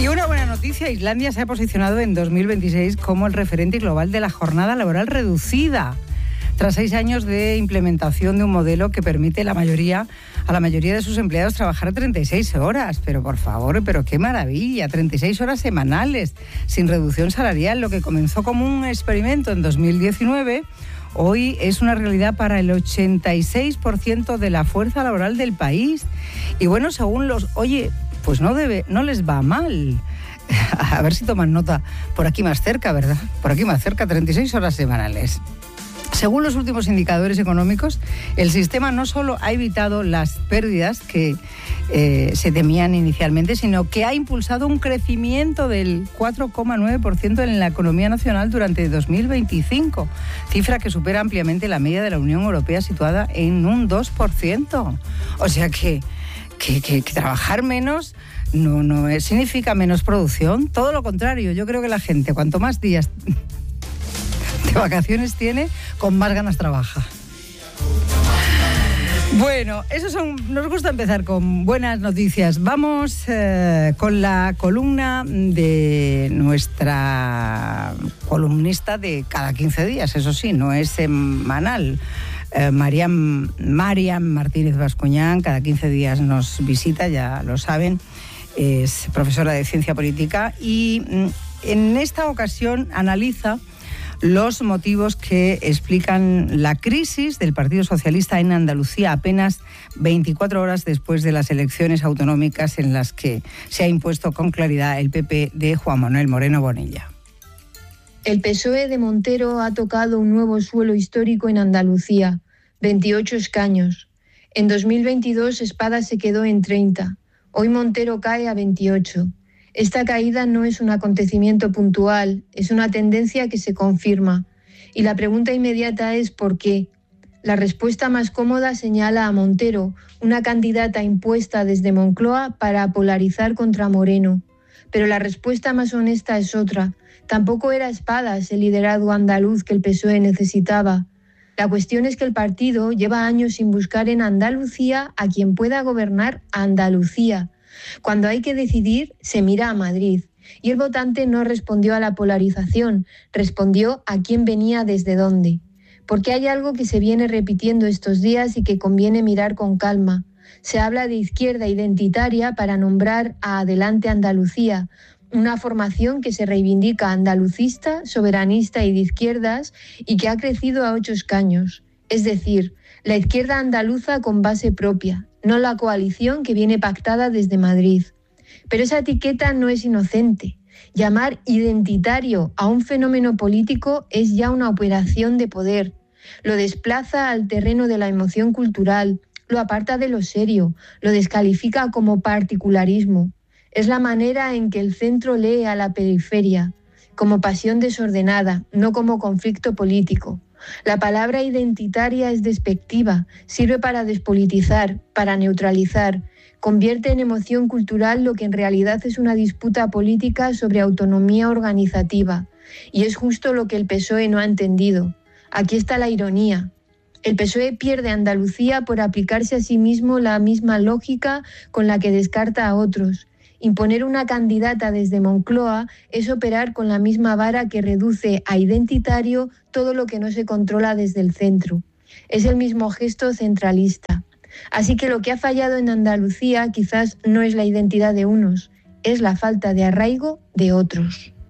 Y una buena noticia, Islandia se ha posicionado en 2026 como el referente global de la jornada laboral reducida, tras 6 años de implementación de un modelo que permite a la mayoría de sus empleados trabajar 36 horas. Pero por favor, pero qué maravilla, 36 horas semanales, sin reducción salarial, lo que comenzó como un experimento en 2019... Hoy es una realidad para el 86% de la fuerza laboral del país. Y bueno, según los... Oye, pues no les va mal. A ver si toman nota. Por aquí más cerca, ¿verdad? Por aquí más cerca, 36 horas semanales. Según los últimos indicadores económicos, el sistema no solo ha evitado las pérdidas que se temían inicialmente, sino que ha impulsado un crecimiento del 4,9% en la economía nacional durante 2025, cifra que supera ampliamente la media de la Unión Europea, situada en un 2%. O sea que trabajar menos no significa menos producción, todo lo contrario. Yo creo que la gente, cuanto más días de vacaciones tiene, con más ganas trabaja. Bueno, nos gusta empezar con buenas noticias. Vamos con la columna de nuestra columnista de cada 15 días, eso sí, no es semanal. Mariam Martínez Bascuñán cada 15 días nos visita, ya lo saben, es profesora de Ciencia Política y en esta ocasión analiza los motivos que explican la crisis del Partido Socialista en Andalucía, apenas 24 horas después de las elecciones autonómicas en las que se ha impuesto con claridad el PP de Juan Manuel Moreno Bonilla. El PSOE de Montero ha tocado un nuevo suelo histórico en Andalucía, 28 escaños. En 2022 Espada se quedó en 30. Hoy Montero cae a 28. Esta caída no es un acontecimiento puntual, es una tendencia que se confirma. Y la pregunta inmediata es ¿por qué? La respuesta más cómoda señala a Montero, una candidata impuesta desde Moncloa para polarizar contra Moreno. Pero la respuesta más honesta es otra. Tampoco era Espadas el liderazgo andaluz que el PSOE necesitaba. La cuestión es que el partido lleva años sin buscar en Andalucía a quien pueda gobernar a Andalucía. Cuando hay que decidir, se mira a Madrid. Y el votante no respondió a la polarización, respondió a quién venía desde dónde. Porque hay algo que se viene repitiendo estos días y que conviene mirar con calma. Se habla de izquierda identitaria para nombrar a Adelante Andalucía, una formación que se reivindica andalucista, soberanista y de izquierdas y que ha crecido a 8 escaños. Es decir, la izquierda andaluza con base propia, no la coalición que viene pactada desde Madrid. Pero esa etiqueta no es inocente. Llamar identitario a un fenómeno político es ya una operación de poder. Lo desplaza al terreno de la emoción cultural, lo aparta de lo serio, lo descalifica como particularismo. Es la manera en que el centro lee a la periferia, como pasión desordenada, no como conflicto político. La palabra identitaria es despectiva, sirve para despolitizar, para neutralizar, convierte en emoción cultural lo que en realidad es una disputa política sobre autonomía organizativa. Y es justo lo que el PSOE no ha entendido. Aquí está la ironía. El PSOE pierde Andalucía por aplicarse a sí mismo la misma lógica con la que descarta a otros. Imponer una candidata desde Moncloa es operar con la misma vara que reduce a identitario todo lo que no se controla desde el centro. Es el mismo gesto centralista. Así que lo que ha fallado en Andalucía quizás no es la identidad de unos, es la falta de arraigo de otros.